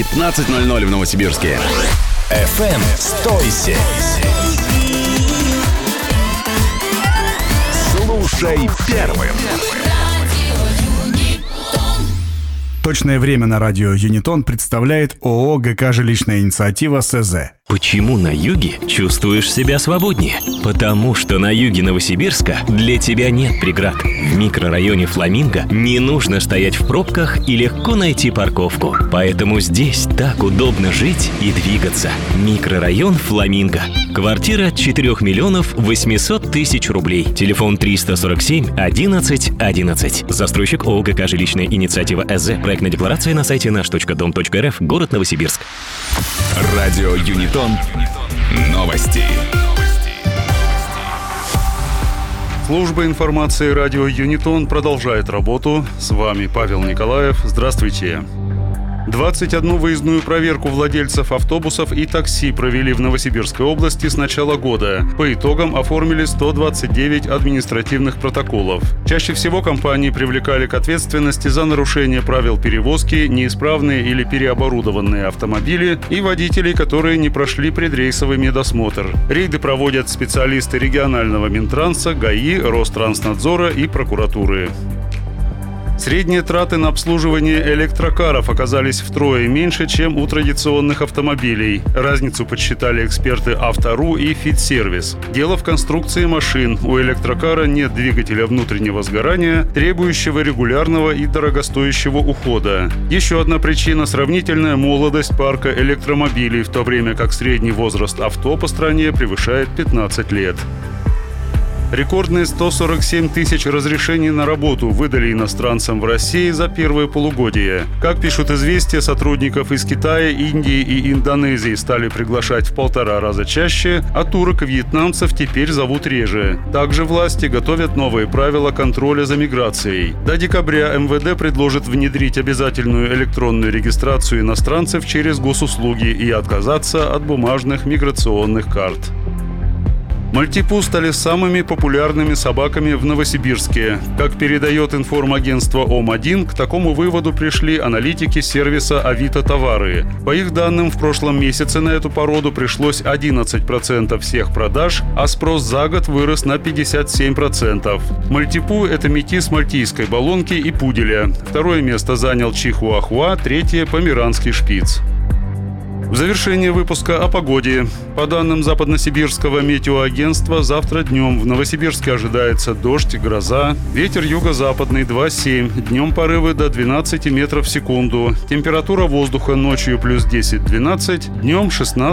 15:00 в Новосибирске. FM «Стойся». Слушай первым. Точное время на радио Юнитон представляет ООО ГК «Жилищная инициатива» СЗ. Почему на юге чувствуешь себя свободнее? Потому что на юге Новосибирска для тебя нет преград. В микрорайоне Фламинго не нужно стоять в пробках и легко найти парковку. Поэтому здесь так удобно жить и двигаться. Микрорайон Фламинго. Квартира 4 800 000 рублей. Телефон 347 11 11. Застройщик ООО ГК «Жилищная инициатива» СЗ. Проектная декларация на сайте наш.дом.рф. Город Новосибирск. Радио Юнитон. Новости. Служба информации радио Юнитон продолжает работу. С вами Павел Николаев. Здравствуйте. 21 выездную проверку владельцев автобусов и такси провели в Новосибирской области с начала года. По итогам оформили 129 административных протоколов. Чаще всего компании привлекали к ответственности за нарушение правил перевозки, неисправные или переоборудованные автомобили и водителей, которые не прошли предрейсовый медосмотр. Рейды проводят специалисты регионального Минтранса, ГАИ, Ространснадзора и прокуратуры. Средние траты на обслуживание электрокаров оказались втрое меньше, чем у традиционных автомобилей. Разницу подсчитали эксперты Автору и Фитсервис. Дело в конструкции машин. У электрокара нет двигателя внутреннего сгорания, требующего регулярного и дорогостоящего ухода. Еще одна причина – сравнительная молодость парка электромобилей, в то время как средний возраст авто по стране превышает 15 лет. Рекордные 147 тысяч разрешений на работу выдали иностранцам в России за первое полугодие. Как пишут «Известия», сотрудников из Китая, Индии и Индонезии стали приглашать в 1,5 раза чаще, а турок и вьетнамцев теперь зовут реже. Также власти готовят новые правила контроля за миграцией. До декабря МВД предложит внедрить обязательную электронную регистрацию иностранцев через госуслуги и отказаться от бумажных миграционных карт. Мальтипу стали самыми популярными собаками в Новосибирске. Как передает информагентство ОМ1, к такому выводу пришли аналитики сервиса Авито Товары. По их данным, в прошлом месяце на эту породу пришлось 11% всех продаж, а спрос за год вырос на 57%. Мальтипу – это метис мальтийской балонки и пуделя. Второе место занял чихуахуа, третье – померанский шпиц. В завершение выпуска о погоде. По данным Западносибирского метеоагентства, завтра днем в Новосибирске ожидается дождь, гроза. Ветер юго-западный 2,7. Днем порывы до 12 метров в секунду. Температура воздуха ночью плюс 10-12. Днем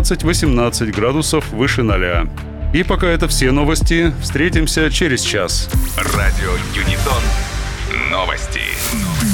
16-18 градусов выше 0. И пока это все новости. Встретимся через час. Радио Юнитон. Новости.